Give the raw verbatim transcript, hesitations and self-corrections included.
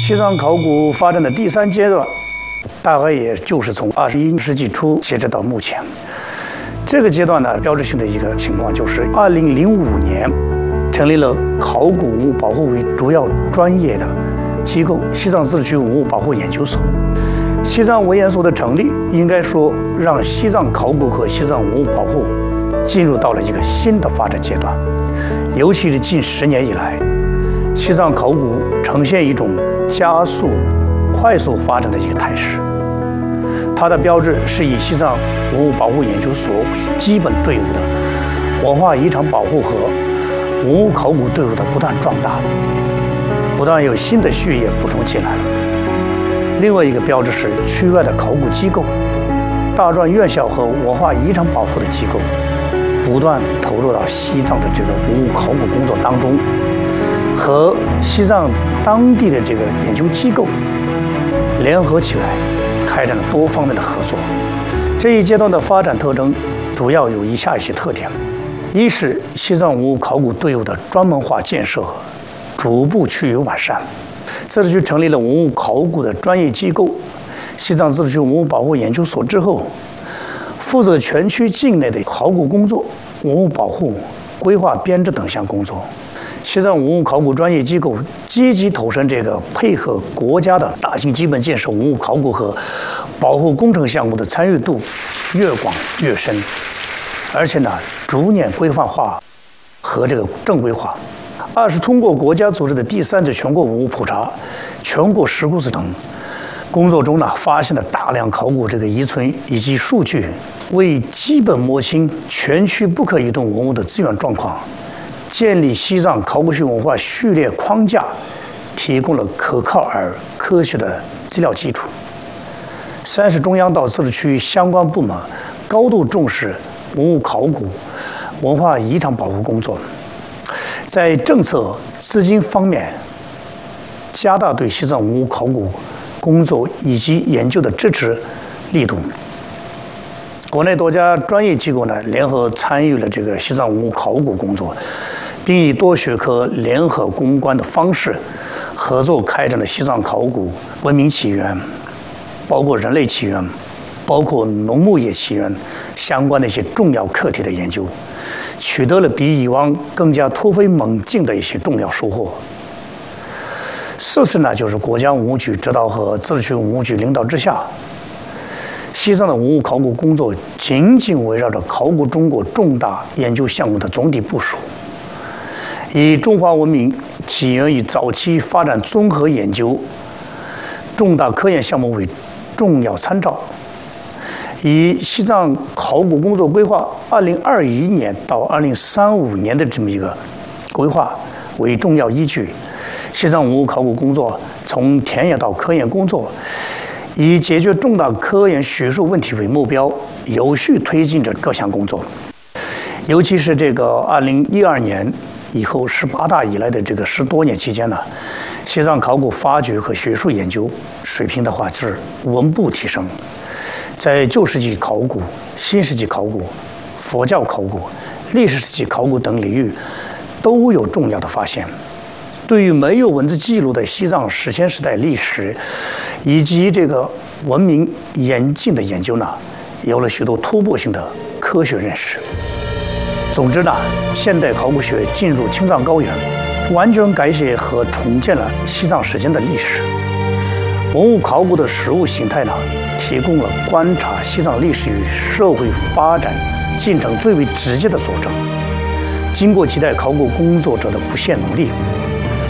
西藏考古发展的第三阶段，大概也就是从二十一世纪初截止到目前。这个阶段呢，标志性的一个情况就是二零零五年成立了考古文物保护为主要专业的机构——西藏自治区文物保护研究所。西藏文研所的成立，应该说让西藏考古和西藏文物保护进入到了一个新的发展阶段。尤其是近十年以来，西藏考古呈现一种加速、快速发展的一个态势。它的标志是以西藏文物保护研究所为基本队伍的文化遗产保护和文物考古队伍的不断壮大，不断有新的血液补充进来了。另外一个标志是区外的考古机构、大专院校和文化遗产保护的机构不断投入到西藏的这个文物考古工作当中，和西藏当地的这个研究机构联合起来，开展了多方面的合作。这一阶段的发展特征主要有以下一些特点：一是西藏文物考古队伍的专门化建设逐步趋于完善。自治区成立了文物考古的专业机构西藏自治区文物保护研究所之后，负责全区境内的考古工作、文物保护、规划编制等项工作。西藏文物考古专业机构积极投身这个配合国家的大型基本建设文物考古和保护工程项目的参与度越广越深，而且呢逐年规范化和这个正规化。二是通过国家组织的第三次全国文物普查、全国石窟寺等工作中呢，发现了大量考古这个遗存以及数据，为基本摸清全区不可移动文物的资源状况，建立西藏考古学文化序列框架，提供了可靠而科学的资料基础。三是中央到自治区相关部门高度重视文物考古、文化遗产保护工作，在政策、资金方面加大对西藏文物考古工作以及研究的支持力度。国内多家专业机构呢联合参与了这个西藏文物考古工作，并以多学科联合攻关的方式合作开展了西藏考古文明起源，包括人类起源、包括农牧业起源相关的一些重要课题的研究，取得了比以往更加突飞猛进的一些重要收获。四次呢，就是国家文物局指导和自治区文物局领导之下，西藏的文物考古工作紧紧围绕着考古中国重大研究项目的总体部署，以中华文明起源于早期发展综合研究重大科研项目为重要参照，以西藏考古工作规划二零二一年到二零三五年的这么一个规划为重要依据。西藏文物考古工作从田野到科研工作，以解决重大科研学术问题为目标，有序推进着各项工作。尤其是这个二零一二年以后十八大以来的这个十多年期间呢，西藏考古发掘和学术研究水平的话是稳步提升，在旧世纪考古、新世纪考古、佛教考古、历史世纪考古等领域都有重要的发现。对于没有文字记录的西藏史前时代历史以及这个文明演进的研究呢，有了许多突破性的科学认识。总之呢，现代考古学进入青藏高原，完全改写和重建了西藏史前的历史。文物考古的实物形态呢，提供了观察西藏历史与社会发展进程最为直接的佐证。经过几代考古工作者的不懈努力，